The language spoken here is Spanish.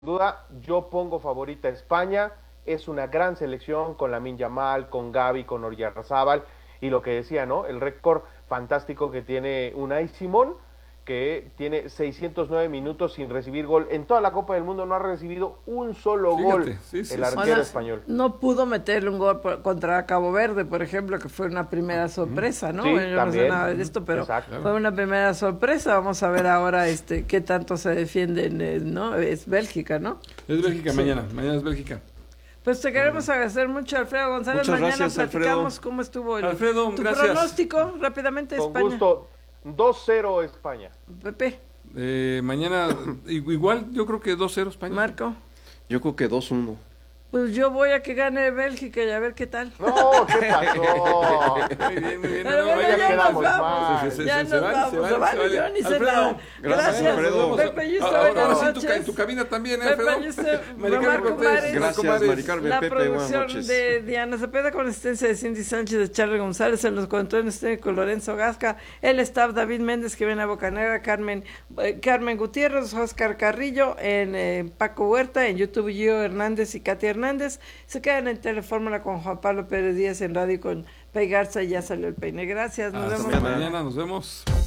duda, yo pongo favorita a España. Es una gran selección con Lamine Yamal, con Gavi, con Oyarzabal y lo que decía, ¿no? El récord fantástico que tiene Unai Simón, que tiene 609 minutos sin recibir gol. En toda la Copa del Mundo no ha recibido un solo gol Fíjate, sí, sí, el sí. arquero Ahora, español. no pudo meterle un gol contra Cabo Verde, por ejemplo, que fue una primera sorpresa, ¿no? Sí, Bueno, yo no sé también. nada de esto, pero Exacto. fue una primera sorpresa. Vamos a ver ahora qué tanto se defienden, ¿no? Es Bélgica, ¿no? Es Bélgica Sí. mañana es Bélgica. Pues te queremos agradecer mucho, Alfredo González. Muchas Mañana gracias, platicamos Alfredo. cómo estuvo Alfredo, tu gracias. pronóstico rápidamente Con España. gusto, 2-0 España. Pepe, Mañana, igual, yo creo que 2-0 España. Marco. Yo creo que 2-1. Pues yo voy a que gane Bélgica y a ver qué tal. No, ¿qué pasó? Muy bien, muy bien. Pero No, bueno, ya ya quedamos nos vamos. mal. Ya nos vamos, se vale. yo ni sé Alfredo, nada. Gracias, Alfredo. Pepe Yuste, Ahora buenas sí, noches. en tu cabina también, Pepe Alfredo. Yuste, Maricarmen Marco Cortés. Mares. Gracias, Mares. Mari Carmen, La Pepe, buenas producción noches. de Diana Cepeda con asistencia de Cindy Sánchez, de Charlie González, en los controles técnicos Lorenzo Gasca, el staff David Méndez que viene a Bocanegra, Carmen Gutiérrez, Oscar Carrillo, en Paco Huerta, en YouTube Gio Hernández y Katy Hernández. Se quedan en Telefórmula con Juan Pablo Pérez Díaz en radio con Pei Garza y ya salió el peine. Gracias, nos Hasta vemos mañana. Mañana nos vemos.